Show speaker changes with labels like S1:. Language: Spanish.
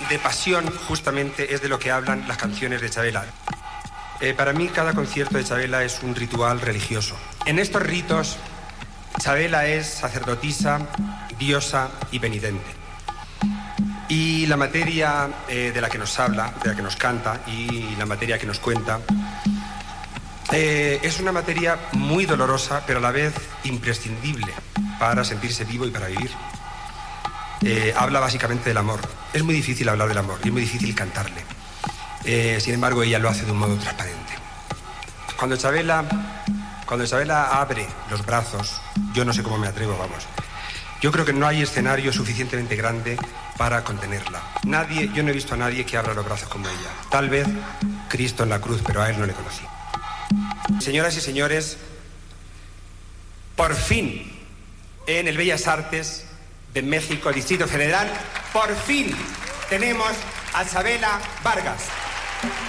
S1: de pasión, justamente, es de lo que hablan las canciones de Chabela. Para mí, cada concierto de Chabela es un ritual religioso. En estos ritos, Chabela es sacerdotisa, diosa y penitente. Y la materia de la que nos habla, de la que nos canta y la materia que nos cuenta, es una materia muy dolorosa, pero a la vez imprescindible para sentirse vivo y para vivir. Habla básicamente del amor. Es muy difícil hablar del amor y es muy difícil cantarle. Sin embargo, ella lo hace de un modo transparente. Cuando Chabela abre los brazos, yo no sé cómo me atrevo, vamos. Yo creo que no hay escenario suficientemente grande para contenerla. Yo no he visto a nadie que abra los brazos como ella. Tal vez Cristo en la cruz, pero a él no le conocí. Señoras y señores, por fin, en el Bellas Artes de México, Distrito Federal, por fin tenemos a Chabela Vargas.